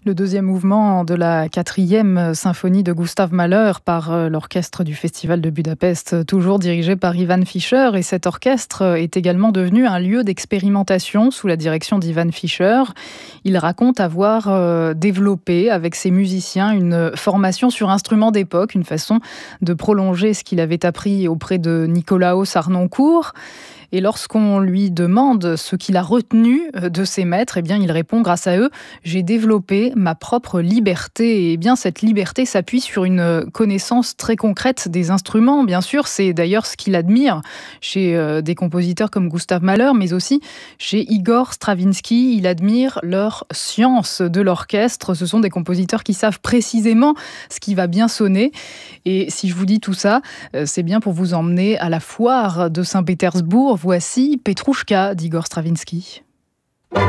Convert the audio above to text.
Le deuxième mouvement de la 4e symphonie de Gustav Mahler par l'orchestre du Festival de Budapest, toujours dirigé par Ivan Fischer. Et cet orchestre est également devenu un lieu d'expérimentation sous la direction d'Ivan Fischer. Il raconte avoir développé avec ses musiciens une formation sur instruments d'époque, une façon de prolonger ce qu'il avait appris auprès de Nicolaos Harnoncourt. Et lorsqu'on lui demande ce qu'il a retenu de ses maîtres, eh bien, il répond: grâce à eux, j'ai développé ma propre liberté. Et eh bien, cette liberté s'appuie sur une connaissance très concrète des instruments. Bien sûr, c'est d'ailleurs ce qu'il admire chez des compositeurs comme Gustav Mahler, mais aussi chez Igor Stravinsky. Il admire leur science de l'orchestre. Ce sont des compositeurs qui savent précisément ce qui va bien sonner. Et si je vous dis tout ça, c'est bien pour vous emmener à la foire de Saint-Pétersbourg. Voici Petrouchka d'Igor Stravinsky.